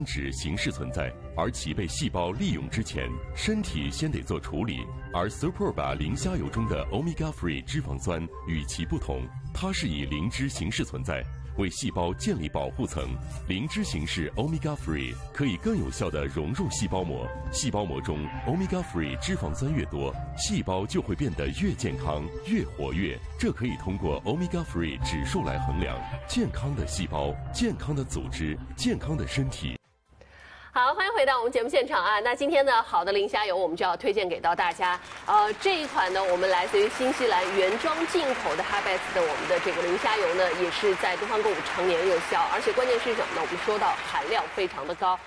脂形式存在，而其被细胞利用之前，身体先得做处理。而 Superba 零虾油中的 Omega-free 脂肪酸与其不同，它是以灵脂形式存在，为细胞建立保护层。灵脂形式 Omega-free 可以更有效地融入细胞膜，细胞膜中 Omega-free 脂肪酸越多，细胞就会变得越健康、越活跃。这可以通过 Omega-free 指数来衡量。健康的细胞、健康的组织、健康的身体。 好，欢迎回到我们节目现场啊！那今天呢，好的零虾油我们就要推荐给到大家。这一款呢，我们来自于新西兰原装进口的 Habits 的我们的这个零虾油呢，也是在东方购物常年热销，而且关键是什么呢？我们说到含量非常的高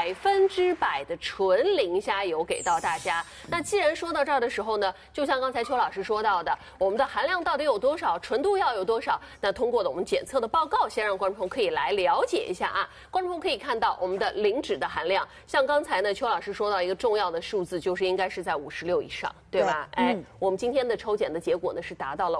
，100%的纯零虾油给到大家。那既然说到这儿的时候呢，就像刚才邱老师说到的，我们的含量到底有多少，纯度要有多少？那通过了我们检测的报告，先让观众朋友可以来了解一下啊。观众朋友可以看到我们的零脂的含量，像刚才呢，邱老师说到一个重要的数字，就是应该是在56以上，对吧？我们今天的抽检的结果呢是达到了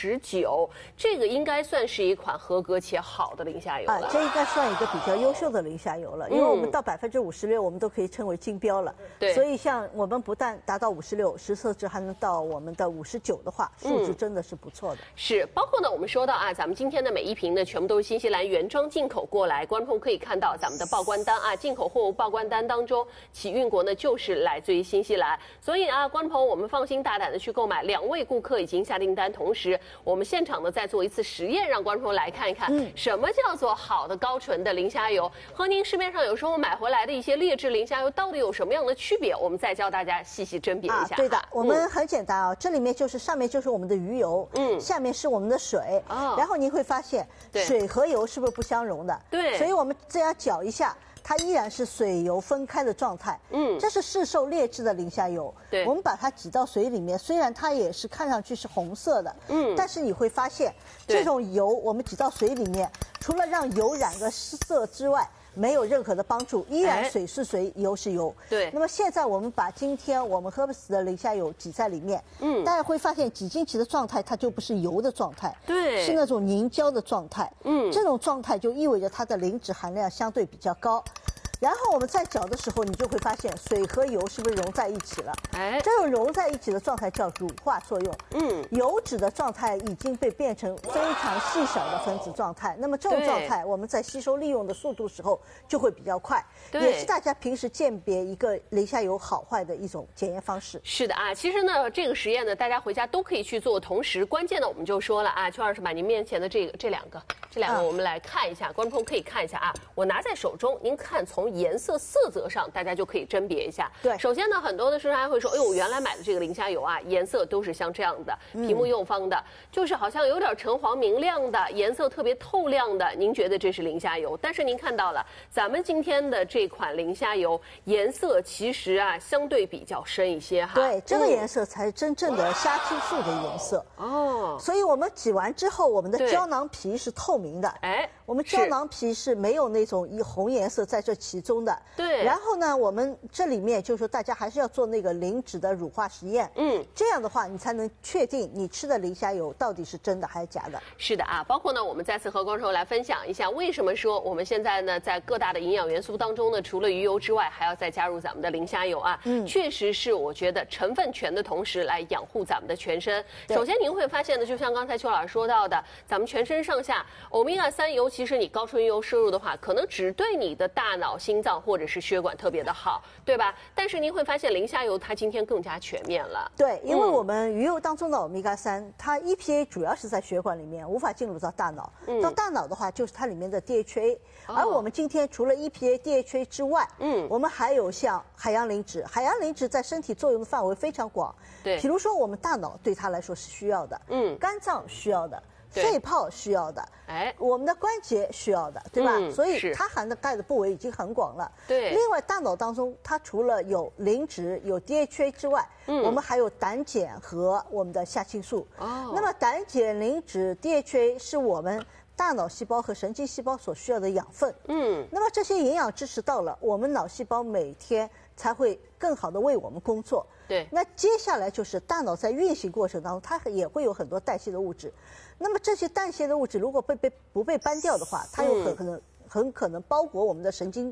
59，这个应该算是一款合格且好的零虾油了。 这应该算一个比较优秀的零虾油了，因为我们到56%，我们都可以称为金标了。 对， 所以像我们不但达到56，实测值还能到我们的59的话，数值真的是不错的。 是，包括呢，我们说到啊，咱们今天的每一瓶呢，全部都是新西兰原装进口过来，观众可以看到咱们的报关单啊，进口货物报关单当中，起运国呢就是来自于新西兰，所以啊，观众朋友我们放心大胆的去购买。2位顾客已经下订单，同时我们现场呢再做一次实验，让观众朋友来看一看，什么叫做好的高纯的零虾油，和您市面上有时候买回来的一些劣质零虾油到底有什么样的区别？我们再教大家细细甄别一下。 对的，我们很简单啊，这里面就是上面就是我们的鱼油，下面是我们的水，然后您会发现水和油是不是不相容的？ 对， 所以我们这样搅一下。它依然是水油分开的状态，这是市售劣质的零虾油。 对， 我们把它挤到水里面，虽然它也是看上去是红色的，但是你会发现，这种油我们挤到水里面，除了让油染个色之外，没有任何的帮助，依然水是水，油是油。 对。 那么现在我们把今天我们 Herbst 的零虾油挤在里面，大家会发现挤进去的状态，它就不是油的状态， 对， 是那种凝胶的状态。这种状态就意味着它的磷脂含量相对比较高。然后我们在搅的时候，你就会发现水和油是不是融在一起了？这种融在一起的状态叫乳化作用。油脂的状态已经被变成非常细小的分子状态。那么这种状态，我们在吸收利用的速度时候就会比较快，也是大家平时鉴别一个零虾油好坏的一种检验方式。 是的啊，其实呢，这个实验呢，大家回家都可以去做。同时，关键呢，我们就说了啊，邱老师把您面前的这两个我们来看一下，观众可以看一下啊，我拿在手中，您看从颜色色泽上，大家就可以甄别一下。 对， 首先呢，很多的商家会说，哎呦，我原来买的这个零虾油啊，颜色都是像这样的，皮木右方的，就是好像有点橙黄明亮的，颜色特别透亮的，您觉得这是零虾油？但是您看到了，咱们今天的这款零虾油颜色其实啊，相对比较深一些哈。 对，这个颜色才是真正的虾青素的颜色。所以我们挤完之后，我们的胶囊皮是透明的。我们胶囊皮是没有那种红颜色在这其中的。 对。 然后呢，我们这里面就是说，大家还是要做那个磷脂的乳化实验。这样的话，你才能确定你吃的零虾油到底是真的还是假的。 是的啊，包括呢，我们再次和观众来分享一下，为什么说我们现在呢，在各大的营养元素当中呢，除了鱼油之外，还要再加入咱们的零虾油啊。确实是我觉得成分全的同时来养护咱们的全身。首先您会发现呢，就像刚才邱老师说到的，咱们全身上下欧米伽3，尤其是你高纯鱼油摄入的话，可能只对你的大脑、心脏或者是血管特别的好，对吧？但是您会发现零虾油它今天更加全面了。 对，因为我们鱼油当中的欧米伽3，它 EPA 主要是在血管里面，无法进入到大脑。到大脑的话，就是它里面的 DHA。而我们今天除了 EPA、DHA 之外，我们还有像海洋磷脂。海洋磷脂在身体作用的范围非常广。 对， 比如说我们大脑对它来说是需要的，肝脏需要的。肺泡需要的，我们的关节需要的，对吧？所以它含的钙的部位已经很广了。 对。 另外，大脑当中它除了有磷脂、有 DHA 之外，我们还有胆碱和我们的虾青素。那么胆碱、磷脂、DHA 是我们大脑细胞和神经细胞所需要的养分。那么这些营养支持到了，我们脑细胞每天才会更好的为我们工作。 对。 那接下来就是大脑在运行过程当中，它也会有很多代谢的物质。那么这些代谢的物质如果不被搬掉的话，它有很可能包裹我们的神经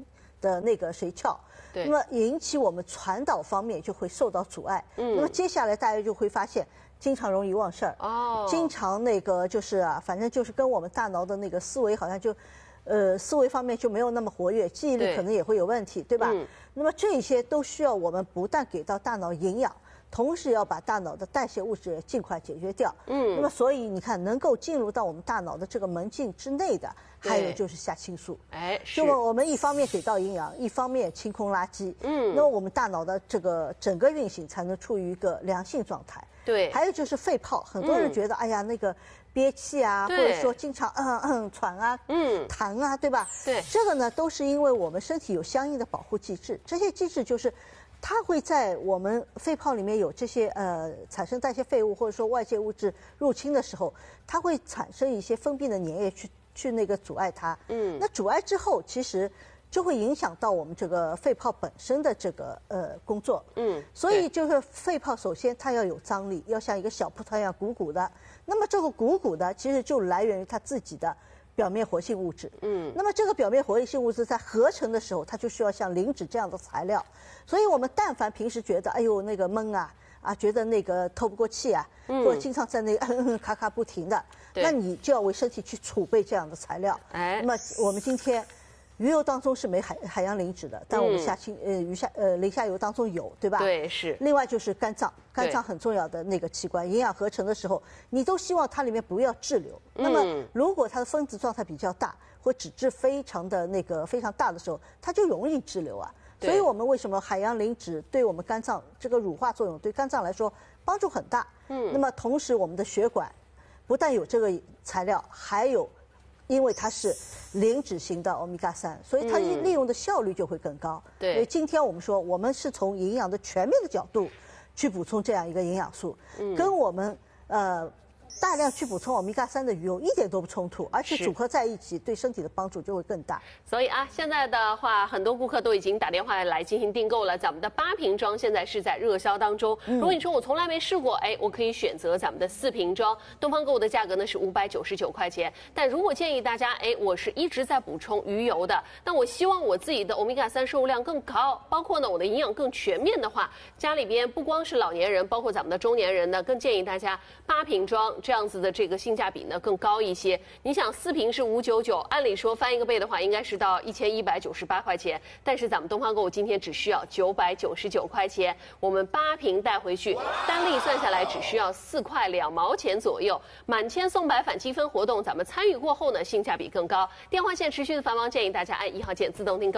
的那个髓鞘，那么引起我们传导方面就会受到阻碍。那么接下来大家就会发现，经常容易忘事儿，经常那个就是啊，反正就是跟我们大脑的那个思维好像就。思维方面就没有那么活跃，记忆力可能也会有问题，对吧？那么这些都需要我们不但给到大脑营养，同时要把大脑的代谢物质尽快解决掉。那么所以你看，能够进入到我们大脑的这个门径之内的，还有就是虾青素。就我们一方面给到营养，一方面清空垃圾。那么我们大脑的这个整个运行才能处于一个良性状态。 对。 还有就是肺泡，很多人觉得，哎呀那个。憋气啊，或者说经常喘啊，痰啊，对吧？ 对， 这个呢都是因为我们身体有相应的保护机制，这些机制就是它会在我们肺泡里面有这些产生代谢废物或者说外界物质入侵的时候，它会产生一些封闭的粘液去那个阻碍它。那阻碍之后，其实就会影响到我们这个肺泡本身的这个工作。所以就是肺泡首先它要有张力，要像一个小葡萄一样鼓鼓的。那么这个鼓鼓的其实就来源于它自己的表面活性物质。那么这个表面活性物质在合成的时候，它就需要像磷脂这样的材料。所以我们但凡平时觉得哎呦那个闷啊，觉得那个透不过气啊，或者经常在那个咔咔不停的，那你就要为身体去储备这样的材料。那么我们今天。鱼油当中是没海洋磷脂的，但我们磷虾油当中有，对吧？ 对，是。 另外就是肝脏，肝脏很重要的那个器官，营养合成的时候，你都希望它里面不要滞留。那么如果它的分子状态比较大，或脂质非常大的时候，它就容易滞留啊。所以我们为什么海洋磷脂对我们肝脏这个乳化作用对肝脏来说帮助很大？那么同时我们的血管不但有这个材料，还有。因为它是磷脂型的欧米伽3，所以它利用的效率就会更高。 对， 所以今天我们说，我们是从营养的全面的角度去补充这样一个营养素，跟我们大量去补充欧米伽3的鱼油一点都不冲突，而且组合在一起对身体的帮助就会更大。 所以现在的话，很多顾客都已经打电话来进行订购了。咱们的8瓶装现在是在热销当中。如果你说我从来没试过，我可以选择咱们的4瓶装。东方购物的价格呢是599块钱。但如果建议大家，我是一直在补充鱼油的，那我希望我自己的欧米伽3摄入量更高，包括呢我的营养更全面的话，家里边不光是老年人，包括咱们的中年人呢，更建议大家8瓶装。这样子的这个性价比呢更高一些。你想4瓶是599，按理说翻一个倍的话，应该是到1198块钱。但是咱们东方购物今天只需要999块钱，我们8瓶带回去，单粒算下来只需要4块2毛钱左右。满千送百返积分活动，咱们参与过后呢，性价比更高。电话线持续的繁忙，建议大家按1号键自动订购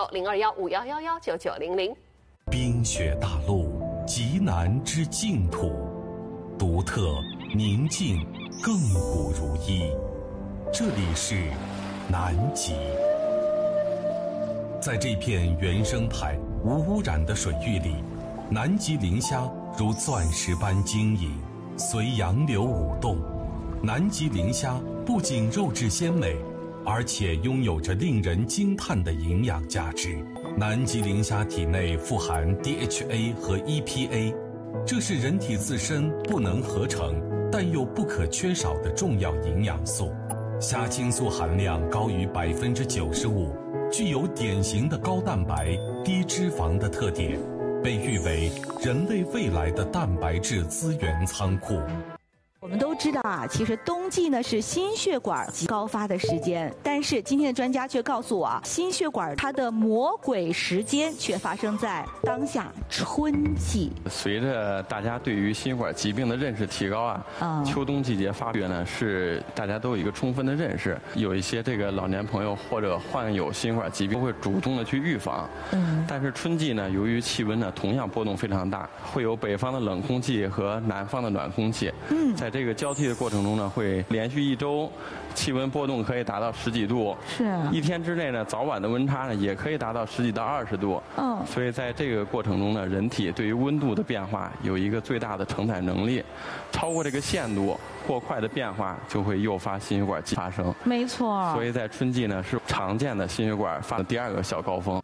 0215119900。 冰雪大陆，极南之净土，独特。宁静，亘古如一。这里是南极。在这片原生态无污染的水域里，南极磷虾如钻石般晶莹，随洋流舞动。南极磷虾不仅肉质鲜美，而且拥有着令人惊叹的营养价值。南极磷虾体内富含 DHA 和 EPA， 这是人体自身不能合成但又不可缺少的重要营养素。虾青素含量高于 95%， 具有典型的高蛋白、低脂肪的特点，被誉为人类未来的蛋白质资源仓库。 我们都知道其实冬季呢是心血管高发的时间，但是今天的专家却告诉我，心血管它的魔鬼时间却发生在当下春季。 随着大家对于心血管疾病的认识提高秋冬季节发病呢是大家都有一个充分的认识，有一些这个老年朋友或者患有心血管疾病会主动的去预防。但是春季呢，由于气温呢同样波动非常大，会有北方的冷空气和南方的暖空气。在这个交替的过程中呢，会连续1周，气温波动可以达到10几度。 是 1天之内呢，早晚的温差呢也可以达到10几到20度。所以在这个过程中呢，人体对于温度的变化有一个最大的承载能力，超过这个限度，过快的变化就会诱发心血管疾病发生。 没错。 所以在春季呢，是常见的心血管发的第2个小高峰。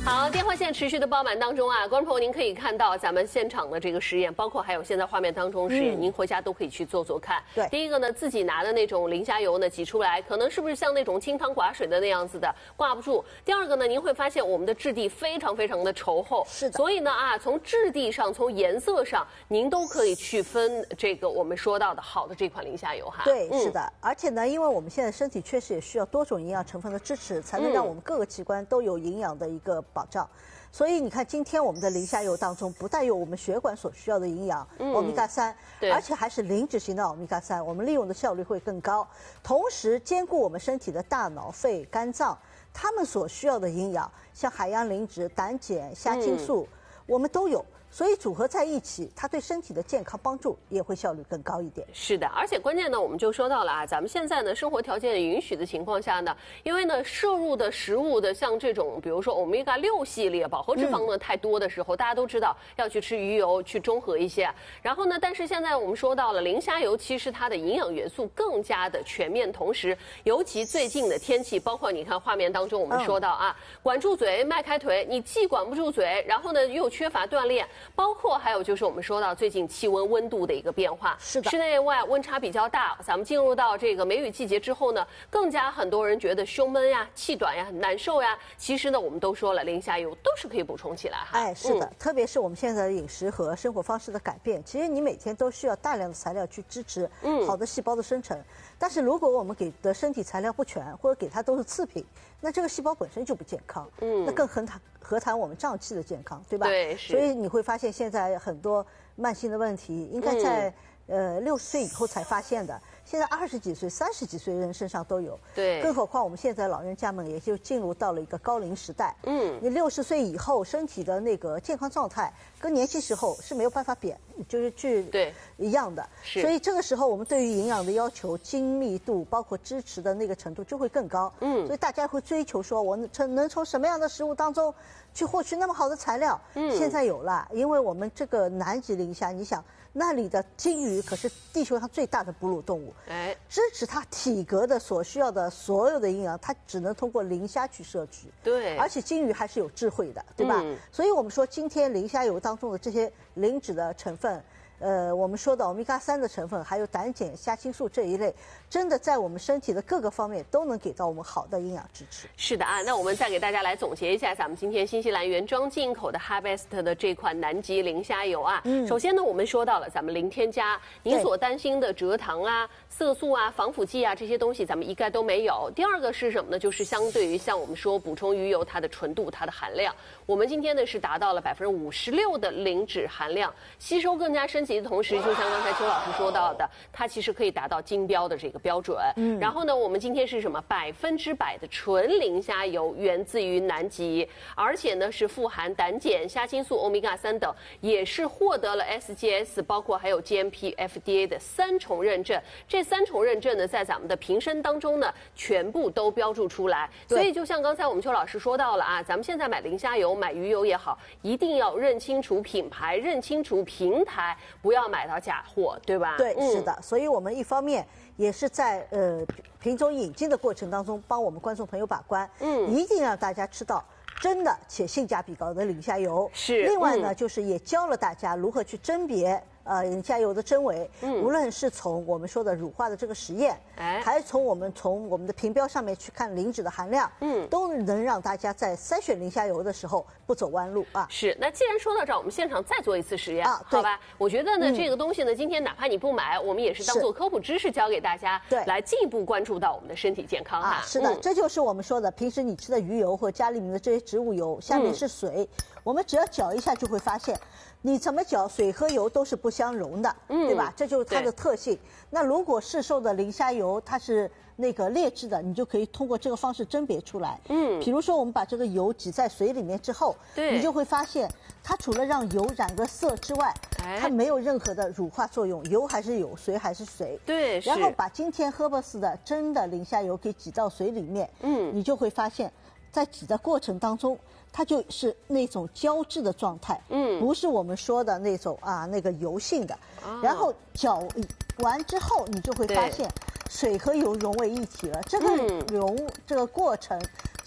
好，电话线持续的爆满当中啊，观众朋友您可以看到咱们现场的这个实验，包括还有现在画面当中实验，您回家都可以去做做看。 对， 第一个呢，自己拿的那种磷虾油呢挤出来，可能是不是像那种清汤寡水的那样子的挂不住。第二个呢，您会发现我们的质地非常非常的稠厚， 是的。 所以呢从质地上，从颜色上，您都可以区分这个我们说到的好的这款磷虾油哈。 对，是的。而且呢，因为我们现在身体确实也需要多种营养成分的支持，才能让我们各个器官都有营养的一个保障。所以你看，今天我们的磷虾油当中不但有我们血管所需要的营养欧米伽3，而且还是磷脂型的欧米伽3，我们利用的效率会更高，同时兼顾我们身体的大脑、肺、肝脏它们所需要的营养，像海洋磷脂、胆碱、虾青素，我们都有。所以组合在一起，它对身体的健康帮助也会效率更高一点。 是的，而且关键呢，我们就说到了啊，咱们现在呢生活条件允许的情况下呢，因为呢摄入的食物的像这种，比如说欧米伽6系列饱和脂肪呢太多的时候，大家都知道要去吃鱼油去中和一些。然后呢，但是现在我们说到了磷虾油，其实它的营养元素更加的全面，同时尤其最近的天气，包括你看画面当中我们说到啊，管住嘴迈开腿，你既管不住嘴，然后呢又缺乏锻炼。包括还有就是我们说到最近气温温度的一个变化， 是的， 室内外温差比较大。咱们进入到这个梅雨季节之后呢，更加很多人觉得胸闷呀、气短呀、难受呀。其实呢，我们都说了，磷虾油都是可以补充起来哈。 哎，是的，特别是我们现在的饮食和生活方式的改变，其实你每天都需要大量的材料去支持好的细胞的生成。但是如果我们给的身体材料不全，或者给它都是次品，那这个细胞本身就不健康。那更何谈我们脏器的健康，对吧？ 对，是。 所以你会发现现在很多慢性的问题，应该在60岁以后才发现的。现在20几岁、30几岁人身上都有。 对。 更何况我们现在老人家们也就进入到了一个高龄时代。你60岁以后，身体的那个健康状态跟年轻时候是没有办法比，就是一样的。 是。 所以这个时候我们对于营养的要求、精密度，包括支持的那个程度就会更高。所以大家会追求说，我能从什么样的食物当中去获取那么好的材料？现在有了，因为我们这个南极磷虾，你想那里的鲸鱼可是地球上最大的哺乳动物，支持它体格的所需要的所有的营养，它只能通过磷虾去摄取。 对， 而且鲸鱼还是有智慧的，对吧？所以我们说今天磷虾油当中的这些磷脂的成分。我们说的欧米伽3的成分，还有胆碱、虾青素这一类，真的在我们身体的各个方面都能给到我们好的营养支持。 是的啊，那我们再给大家来总结一下咱们今天新西兰原装进口的 Harvest 的这款南极磷虾油啊。首先呢，我们说到了咱们零添加，您所担心的蔗糖啊、色素啊、防腐剂啊这些东西，咱们一概都没有。第二个是什么呢？就是相对于像我们说补充鱼油，它的纯度、它的含量，我们今天呢是达到了56%的磷脂含量，吸收更加深。的同时，就像刚才邱老师说到的，它其实可以达到金标的这个标准。然后呢，我们今天是什么？100%的纯磷虾油，源自于南极，而且呢是富含胆碱、虾青素、欧米伽3等，也是获得了 SGS， 包括还有 GMP、FDA 的3重认证。这3重认证呢，在咱们的瓶身当中呢，全部都标注出来。所以就像刚才我们邱老师说到了啊，咱们现在买磷虾油、买鱼油也好，一定要认清楚品牌，认清楚平台。不要买到假货，对吧？ 对，是的。所以我们一方面也是在品种引进的过程当中，帮我们观众朋友把关，一定让大家吃到真的且性价比高的磷虾油。 是。 另外呢，就是也教了大家如何去甄别磷虾油的真伪。无论是从我们说的乳化的这个实验，还是从我们的评标上面去看磷脂的含量，都能让大家在筛选磷虾油的时候不走弯路啊。 是。那既然说到这儿，我们现场再做一次实验，好吧？我觉得呢，这个东西呢，今天哪怕你不买，我们也是当做科普知识教给大家，来进一步关注到我们的身体健康哈。 是的，这就是我们说的，平时你吃的鱼油或家里面的这些植物油，下面是水，我们只要搅一下就会发现，你怎么搅，水和油都是不相容的，对吧？这就是它的特性。那如果市售的磷虾油它是那个劣质的，你就可以通过这个方式甄别出来。比如说我们把这个油挤在水里面之后，你就会发现它除了让油染个色之外，它没有任何的乳化作用，油还是有，水还是水。 对。 然后把今天Herbes的真的磷虾油给挤到水里面，你就会发现，在挤的过程当中，它就是那种胶质的状态，不是我们说的那种那个油性的。然后搅完之后，你就会发现水和油融为一体了。这个这个过程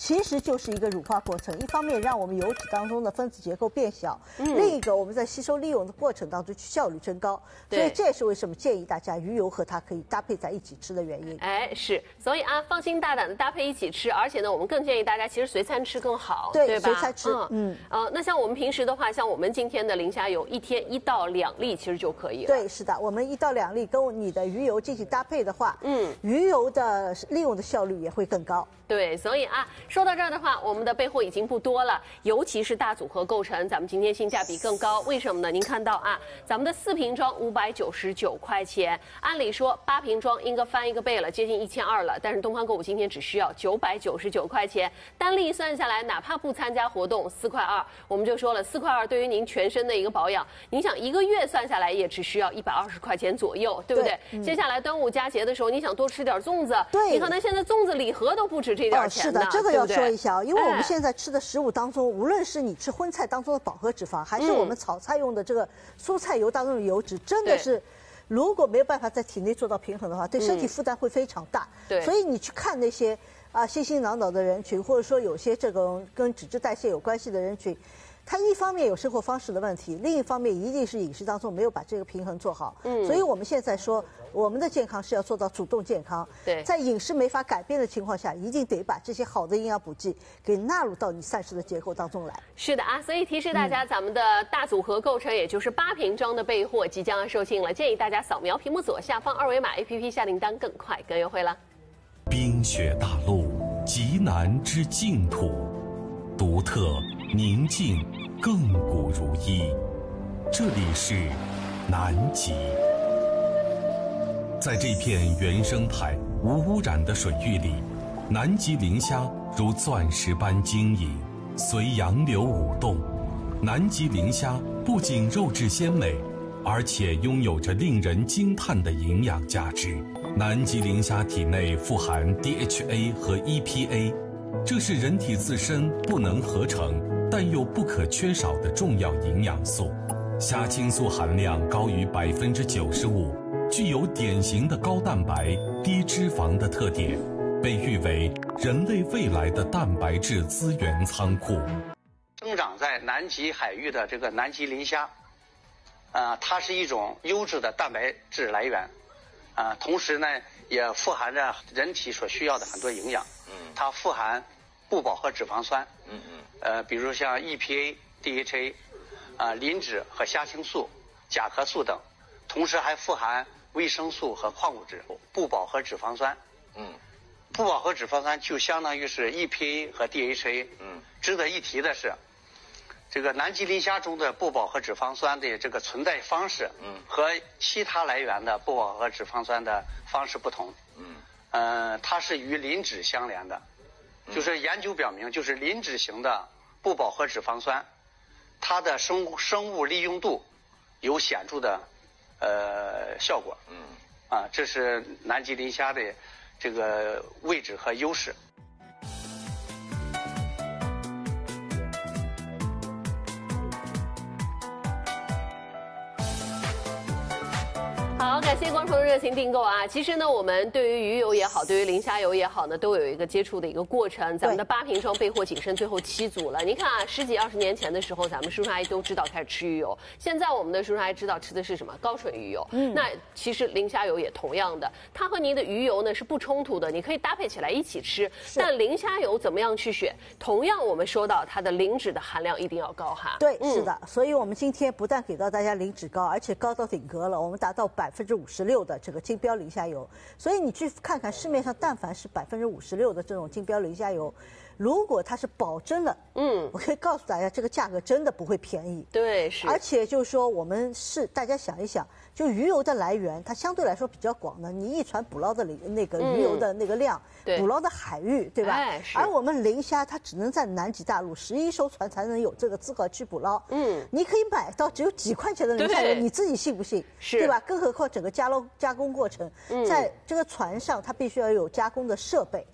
其实就是一个乳化过程。一方面让我们油脂当中的分子结构变小，另一个我们在吸收利用的过程当中效率增高。所以这也是为什么建议大家鱼油和它可以搭配在一起吃的原因。 哎，是，所以啊，放心大胆的搭配一起吃，而且呢，我们更建议大家其实随餐吃更好，对吧？ 随餐吃， 那像我们平时的话，像我们今天的磷虾油，一天1到2粒其实就可以了。 对，是的，我们1到2粒跟你的鱼油进行搭配的话，鱼油的利用的效率也会更高。 对，所以啊，说到这儿的话，我们的备货已经不多了，尤其是大组合构成，咱们今天性价比更高。为什么呢？您看到啊，咱们的4瓶装599块钱，按理说8瓶装应该翻一个倍了，接近1200了，但是东方购物今天只需要999块钱，单粒算下来，哪怕不参加活动，4块2，我们就说了，4块2对于您全身的一个保养，你想1个月算下来也只需要120块钱左右，对不对？接下来端午佳节的时候，你想多吃点粽子，你可能现在粽子礼盒都不止这点钱呢。 是的，这个要说一下啊，因为我们现在吃的食物当中，无论是你吃荤菜当中的饱和脂肪，还是我们炒菜用的这个蔬菜油当中的油脂，真的是。如果没有办法在体内做到平衡的话，对身体负担会非常大。 对， 所以你去看那些心心挠挠的人群，或者说有些这种跟脂质代谢有关系的人群，他一方面有生活方式的问题，另一方面一定是饮食当中没有把这个平衡做好。所以我们现在说，我们的健康是要做到主动健康。 对， 在饮食没法改变的情况下，一定得把这些好的营养补剂给纳入到你膳食的结构当中来。 是的啊，所以提示大家，咱们的大组合构成，也就是8瓶装的备货即将要售罄了，建议大家扫描屏幕左下方2维码 APP 下订单，更快更优惠了。 冰雪大陆，极南之净土，独特宁静，亘古如一。这里是南极。在这片原生态无污染的水域里，南极磷虾如钻石般晶莹，随洋流舞动。南极磷虾不仅肉质鲜美，而且拥有着令人惊叹的营养价值。南极磷虾体内富含 DHA 和 EPA， 这是人体自身不能合成但又不可缺少的重要营养素。虾青素含量高于95%，具有典型的高蛋白、低脂肪的特点，被誉为人类未来的蛋白质资源仓库。 生长在南极海域的这个南极磷虾，它是一种优质的蛋白质来源，同时呢也富含着人体所需要的很多营养。它富含不饱和脂肪酸，比如像 EPA、DHA。磷脂和虾青素、甲壳素等，同时还富含维生素和矿物质、不饱和脂肪酸。不饱和脂肪酸就相当于是 EPA 和 DHA。值得一提的是，这个南极磷虾中的不饱和脂肪酸的这个存在方式，和其他来源的不饱和脂肪酸的方式不同。它是与磷脂相连的，就是研究表明，就是磷脂型的不饱和脂肪酸。它的生物利用度有显著的效果。这是南极磷虾的这个位置和优势。 好，感谢观众的热情订购啊！其实呢，我们对于鱼油也好，对于磷虾油也好呢，都有一个接触的一个过程。咱们的8瓶装备货仅剩最后7组了。您看啊，10几20年前的时候，咱们叔叔阿姨都知道开始吃鱼油。现在我们的叔叔阿姨知道吃的是什么？高纯鱼油。那其实磷虾油也同样的，它和您的鱼油呢是不冲突的，你可以搭配起来一起吃。但磷虾油怎么样去选？同样，我们说到它的磷脂的含量一定要高哈。 对，是的。所以我们今天不但给到大家磷脂高，而且高到顶格了，我们达到56%的这个金标磷虾油，所以你去看看市面上，但凡是56%的这种金标磷虾油，如果它是保真的，我可以告诉大家，这个价格真的不会便宜。 对，是。 而且就是说，大家想一想，就鱼油的来源，它相对来说比较广的，你一船捕捞的那个鱼油的那个量，捕捞的海域，对吧？而我们磷虾它只能在南极大陆11艘船才能有这个资格去捕捞。你可以买到只有几块钱的磷虾油，你自己信不信？对吧？更何况整个加工过程，在这个船上它必须要有加工的设备。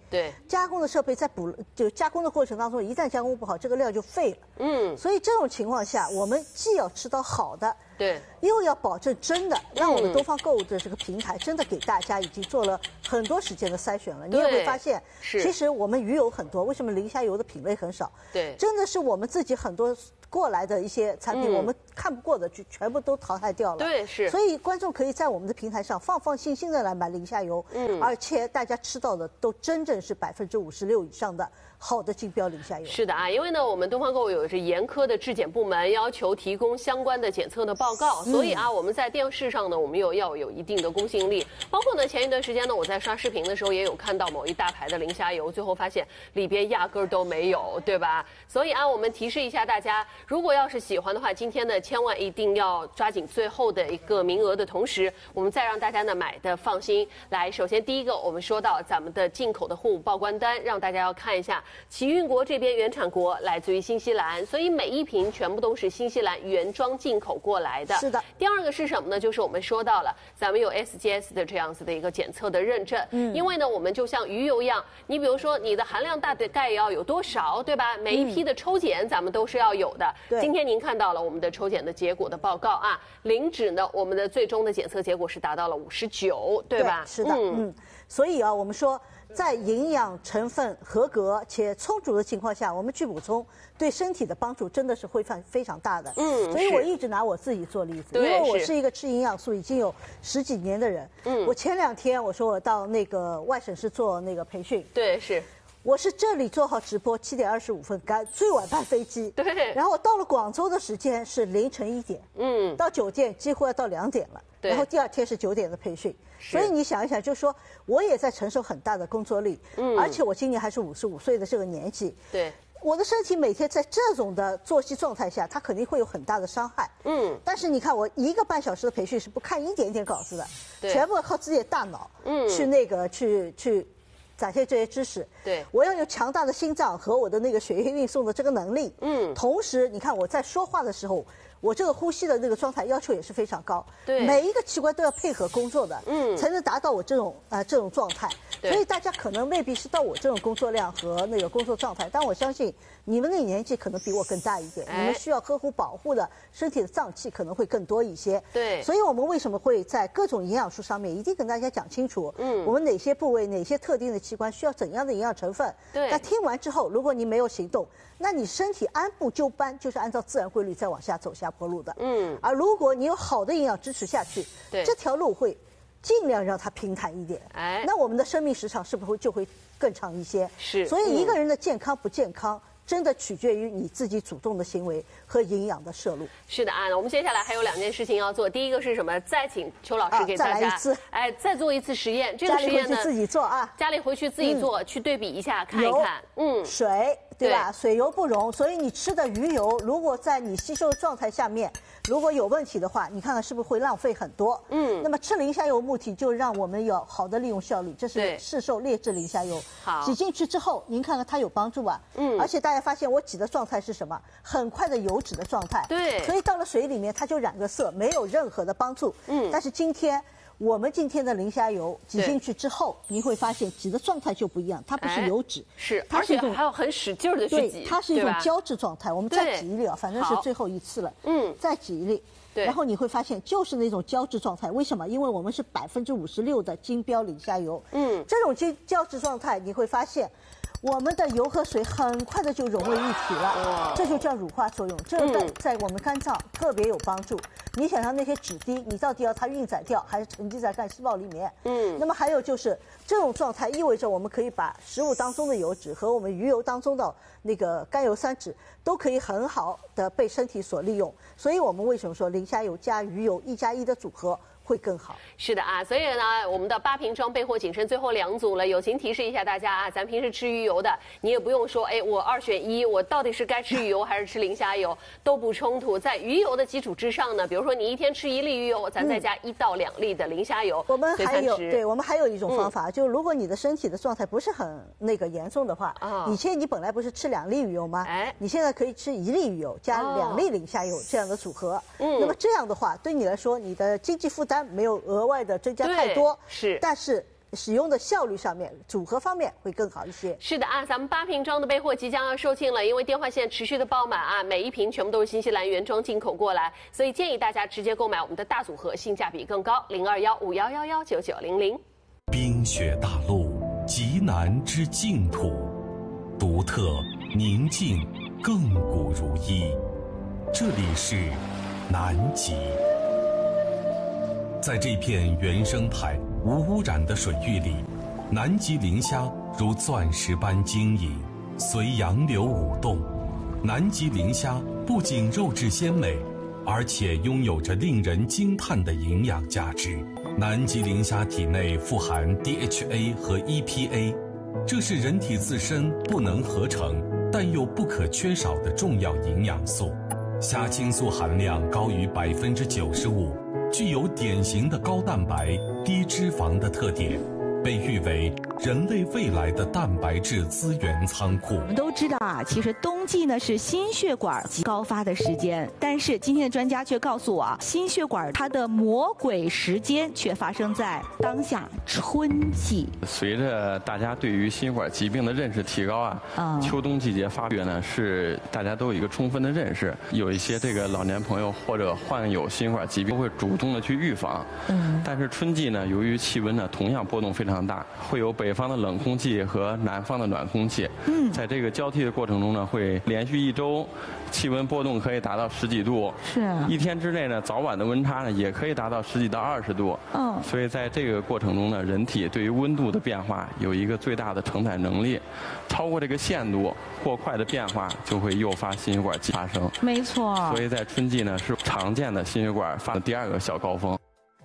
对， 加工的设备在就加工的过程当中，一旦加工不好，这个料就废了。所以这种情况下，我们既要吃到好的， 对， 又要保证真的，让我们东方购物的这个平台真的给大家已经做了很多时间的筛选了。你也会发现，其实我们鱼油很多，为什么磷虾油的品类很少？ 对， 真的是我们自己很多过来的一些产品，我们看不过的就全部都淘汰掉了。 对，是。 所以观众可以在我们的平台上放心心的来买磷虾油，而且大家吃到的都真正是56%以上的好的竞标磷虾油。 是的啊，因为呢，我们东方购物有着严苛的质检部门，要求提供相关的检测的报告，所以啊，我们在电视上呢，我们又要有一定的公信力。包括呢，前一段时间呢，我在刷视频的时候也有看到某一大牌的磷虾油，最后发现里边压根儿都没有，对吧？所以啊，我们提示一下大家，如果要是喜欢的话，今天呢，千万一定要抓紧最后的一个名额的同时，我们再让大家呢买的放心。来，首先第一个，我们说到咱们的进口的货物报关单，让大家要看一下，起运国这边原产国来自于新西兰，所以每一瓶全部都是新西兰原装进口过来的。 是的。 第二个是什么呢？就是我们说到了，咱们有 SGS 的这样子的一个检测的认证。因为呢，我们就像鱼油一样，你比如说你的含量大概要有多少，对吧？每一批的抽检咱们都是要有的。今天您看到了我们的抽检的结果的报告啊，磷脂呢，我们的最终的检测结果是达到了59，对吧？ 是的，所以啊，我们说在营养成分合格且充足的情况下，我们去补充，对身体的帮助真的是会非常大的。所以我一直拿我自己做例子，因为我是一个吃营养素已经有10几年的人。我前2天我说我到那个外省市做那个培训， 对，是。 我是这里做好直播7点25分赶最晚班飞机， 对。 然后我到了广州的时间是凌晨1点，到酒店几乎要到2点了，然后第2天是9点的培训，所以你想一想，就是说我也在承受很大的工作力，而且我今年还是55岁的这个年纪， 对。 我的身体每天在这种的作息状态下，它肯定会有很大的伤害。但是你看，我1个半小时的培训是不看一点点稿子的，全部靠自己的大脑，去展现这些知识。 对， 我要有强大的心脏和我的那个血液运送的这个能力。同时你看我在说话的时候，我这个呼吸的那个状态要求也是非常高。 对， 每一个器官都要配合工作的，才能达到我这种状态。所以大家可能未必是到我这种工作量和那个工作状态，但我相信你们的年纪可能比我更大一点，你们需要呵护保护的身体的脏器可能会更多一些。 对， 所以我们为什么会在各种营养素上面一定跟大家讲清楚，我们哪些部位、哪些特定的器官需要怎样的营养成分。 对， 那听完之后，如果你没有行动，那你身体按部就班，就是按照自然规律再往下走下坡路的。而如果你有好的营养支持下去，这条路会尽量让它平坦一点。那我们的生命时长是不是就会更长一些？ 是。 所以一个人的健康不健康，真的取决于你自己主动的行为和营养的摄入。 是的啊，我们接下来还有2件事情要做。第一个是什么？再请邱老师给大家再来一次， 再做一次实验。这个实验呢， 家里回去自己做啊， 家里回去自己做，去对比一下，看一看。 水。对吧？水油不溶，所以你吃的鱼油，如果在你吸收的状态下面，如果有问题的话，你看看是不是会浪费很多？那么吃磷虾油目的就让我们有好的利用效率，这是市售劣质磷虾油。 好， 挤进去之后，您看看它有帮助吧？而且大家发现我挤的状态是什么？很快的油脂的状态。 对。 所以到了水里面，它就染个色，没有任何的帮助。但是我们今天的磷虾油挤进去之后，你会发现挤的状态就不一样，它不是油脂， 而且还要很使劲的去挤， 它是一种胶质状态。我们再挤一粒啊，反正是最后一次了，再挤一粒，然后你会发现就是那种胶质状态。为什么？因为我们是56%的金标磷虾油，这种胶质状态你会发现。我们的油和水很快的就融为一体了，这就叫乳化作用，这个在我们肝脏特别有帮助。你想想那些脂滴，你到底要它运载掉，还是沉积在干细胞里面？那么还有就是这种状态意味着我们可以把食物当中的油脂和我们鱼油当中的那个甘油三酯都可以很好的被身体所利用。所以我们为什么说磷虾油加鱼油1+1的组合会更好？ 是的啊，所以呢，我们的8瓶装备货仅剩最后2组了。友情提示一下大家啊，咱平时吃鱼油的，你也不用说，我2选1，我到底是该吃鱼油还是吃磷虾油，都不冲突。在鱼油的基础之上呢，比如说你一天吃1粒鱼油，咱再加1到2粒的磷虾油。 我们还有一种方法，就如果你的身体的状态不是很严重的话，以前你本来不是吃2粒鱼油吗？你现在可以吃1粒鱼油加2粒磷虾油这样的组合。那么这样的话，对你来说，你的经济负担没有额外的增加太多， 是， 但是使用的效率上面、组合方面会更好一些。 是的啊，咱们8瓶装的备货即将要售罄了，因为电话线持续的爆满啊，每一瓶全部都是新西兰原装进口过来，所以建议大家直接购买我们的大组合，性价比更高。0215119900。 冰雪大陆，极南之净土，独特宁静，亘古如一。这里是南极。在这片原生态无污染的水域里，南极磷虾如钻石般晶莹，随洋流舞动。南极磷虾不仅肉质鲜美，而且拥有着令人惊叹的营养价值。南极磷虾体内富含 DHA 和 EPA， 这是人体自身不能合成但又不可缺少的重要营养素。虾青素含量高于 95%， 具有典型的高蛋白、低脂肪的特点，被誉为人类未来的蛋白质资源仓库。 我们都知道啊，其实冬季呢是心血管高发的时间，但是今天的专家却告诉我啊，心血管它的魔鬼时间却发生在当下春季。 随着大家对于心血管疾病的认识提高啊，秋冬季节发育呢是大家都有一个充分的认识，有一些这个老年朋友或者患有心血管疾病会主动的去预防。但是春季呢，由于气温呢同样波动非常大，会有北方的冷空气和南方的暖空气。在这个交替的过程中呢，会连续1周，气温波动可以达到10几度。 是啊。 1天之内呢，早晚的温差呢也可以达到10几到20度。所以在这个过程中呢，人体对于温度的变化有一个最大的承载能力，超过这个限度，过快的变化就会诱发心血管疾病发生。 没错。 所以在春季呢，是常见的心血管发的第2个小高峰。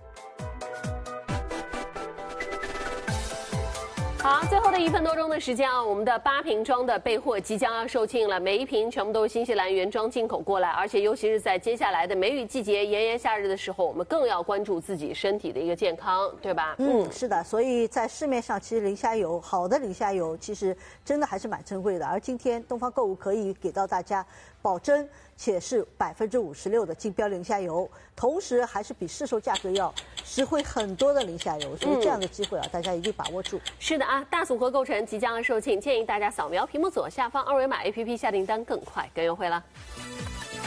好，最后的1分多钟的时间啊，我们的8瓶装的备货即将要售罄了，每一瓶全部都是新西兰原装进口过来，而且尤其是在接下来的梅雨季节、炎炎夏日的时候，我们更要关注自己身体的一个健康，对吧？ 是的，所以在市面上其实磷虾油，好的磷虾油其实真的还是蛮珍贵的，而今天东方购物可以给到大家保真且是56%的竞标磷虾油，同时还是比市售价格要实惠很多的磷虾油，所以这样的机会啊，大家一定把握住。 是的啊，大组合购成即将要售罄，建议大家扫描屏幕左下方2维码 APP 下订单，更快更优惠了。